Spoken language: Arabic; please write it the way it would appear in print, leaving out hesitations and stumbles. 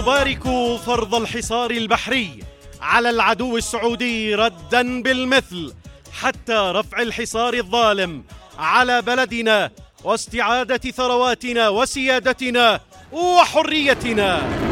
نبارك فرض الحصار البحري على العدو السعودي رداً بالمثل حتى رفع الحصار الظالم على بلدنا واستعادة ثرواتنا وسيادتنا وحريتنا.